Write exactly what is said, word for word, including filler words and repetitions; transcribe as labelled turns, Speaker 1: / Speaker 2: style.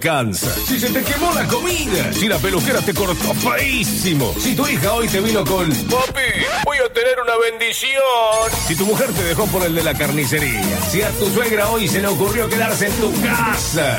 Speaker 1: Cansa. Si se te quemó la comida. Si la peluquera te cortó feísimo. Si tu hija hoy te vino con papi, voy a tener una bendición. Si tu mujer te dejó por el de la carnicería. Si a tu suegra hoy se le ocurrió quedarse en tu casa.